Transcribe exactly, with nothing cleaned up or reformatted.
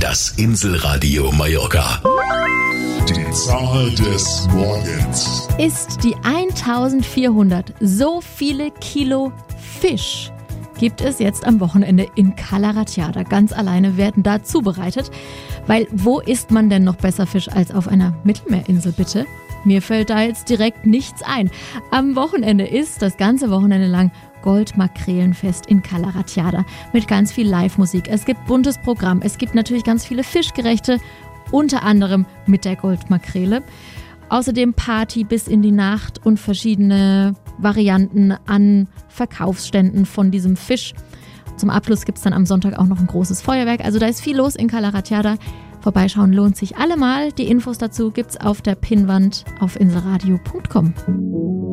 Das Inselradio Mallorca. Die Zahl des Morgens. Ist die eintausendvierhundert. So viele Kilo Fisch gibt es jetzt am Wochenende in Cala Ratjada. Ganz alleine werden da zubereitet. Weil wo isst man denn noch besser Fisch als auf einer Mittelmeerinsel, bitte? Mir fällt da jetzt direkt nichts ein. Am Wochenende ist das ganze Wochenende lang Goldmakrelenfest in Cala Ratjada mit ganz viel Live-Musik. Es gibt buntes Programm. Es gibt natürlich ganz viele Fischgerichte, unter anderem mit der Goldmakrele. Außerdem Party bis in die Nacht und verschiedene Varianten an Verkaufsständen von diesem Fisch. Zum Abschluss gibt es dann am Sonntag auch noch ein großes Feuerwerk. Also da ist viel los in Cala Ratjada. Vorbeischauen lohnt sich allemal. Die Infos dazu gibt's auf der Pinnwand auf inselradio punkt com.